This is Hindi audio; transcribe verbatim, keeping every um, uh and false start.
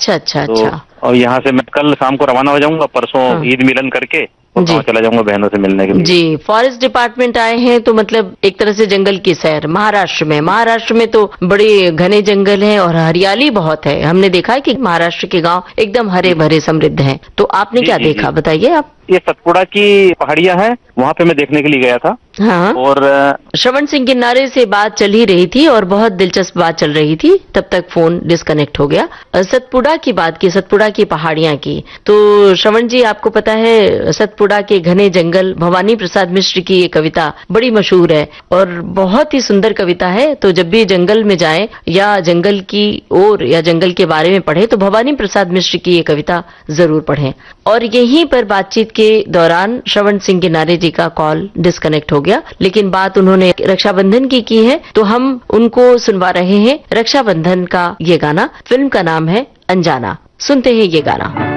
अच्छा अच्छा तो, अच्छा। और यहाँ से मैं कल शाम को रवाना हो जाऊंगा, परसों हाँ। ईद मिलन करके और जी गाँव चला जाऊंगा बहनों से मिलने के लिए। जी, फॉरेस्ट डिपार्टमेंट आए हैं तो मतलब एक तरह से जंगल की सैर। महाराष्ट्र में महाराष्ट्र में तो बड़े घने जंगल हैं और हरियाली बहुत है। हमने देखा है कि महाराष्ट्र के गांव एकदम हरे भरे समृद्ध हैं। तो आपने जी क्या जी जी, देखा, बताइए आप। ये सतपुड़ा की पहाड़ियां हैं, वहाँ पे मैं देखने के लिए गया था। हाँ, और श्रवण सिंह किन्नारे से बात चल ही रही थी और बहुत दिलचस्प बात चल रही थी, तब तक फोन डिस्कनेक्ट हो गया। सतपुड़ा की बात की, सतपुड़ा की पहाड़ियां की। तो श्रवण जी, आपको पता है सतपुड़ा के घने जंगल, भवानी प्रसाद मिश्र की ये कविता बड़ी मशहूर है और बहुत ही सुंदर कविता है। तो जब भी जंगल में जाए या जंगल की ओर या जंगल के बारे में पढ़े तो भवानी प्रसाद मिश्र की ये कविता जरूर पढ़ें। और यहीं पर बातचीत के दौरान श्रवण सिंह किन्नारे जी का कॉल डिस्कनेक्ट हो गया, लेकिन बात उन्होंने रक्षाबंधन की की है तो हम उनको सुनवा रहे हैं रक्षाबंधन का ये गाना। फिल्म का नाम है अनजाना। सुनते हैं ये गाना।